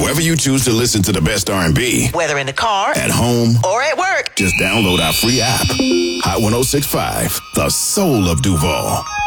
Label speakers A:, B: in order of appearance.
A: However you choose to listen to the best R&B,
B: whether in the car,
A: at home,
B: or at work,
A: just download our free app. Hot 106.5, the soul of Duval.